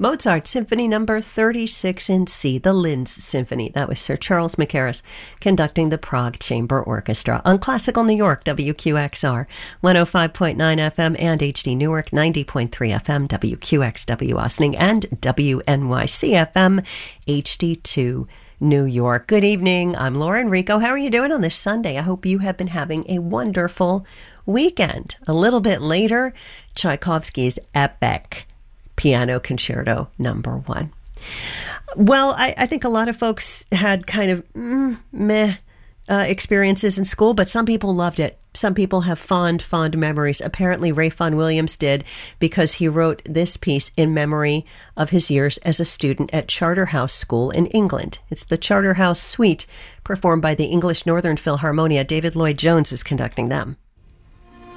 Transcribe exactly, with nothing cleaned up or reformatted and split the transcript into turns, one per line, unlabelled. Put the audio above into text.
Mozart Symphony Number thirty-six in C, the Linz Symphony. That was Sir Charles Mackerras conducting the Prague Chamber Orchestra on Classical New York, W Q X R, one oh five point nine F M and H D Newark, ninety point three F M, W Q X W Ossining, and W N Y C F M, H D two New York. Good evening. I'm Lauren Rico. How are you doing on this Sunday? I hope you have been having a wonderful weekend. A little bit later, Tchaikovsky's epic Piano Concerto Number One. Well, I, I think a lot of folks had kind of mm, meh uh, experiences in school, but some people loved it. Some people have fond, fond memories. Apparently, Ray Vaughan Williams did, because he wrote this piece in memory of his years as a student at Charterhouse School in England. It's the Charterhouse Suite, performed by the English Northern Philharmonia. David Lloyd Jones is conducting them.